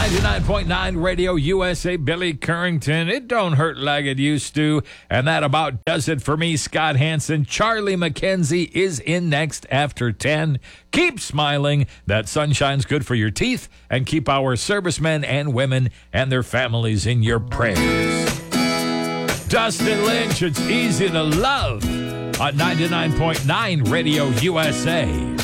99.9 Radio USA, Billy Currington. It don't hurt like it used to. And that about does it for me, Scott Hansen. Charlie McKenzie is in next after 10. Keep smiling. That sunshine's good for your teeth. And keep our servicemen and women and their families in your prayers. Dustin Lynch, it's easy to love on 99.9 Radio USA.